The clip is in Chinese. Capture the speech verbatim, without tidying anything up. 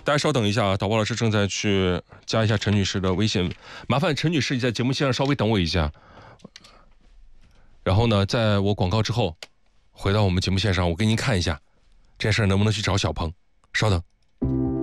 大家稍等一下啊，导播老师正在去加一下陈女士的微信，麻烦陈女士你在节目线上稍微等我一下。然后呢，在我广告之后，回到我们节目线上，我给您看一下这件事能不能去找小鹏。稍等。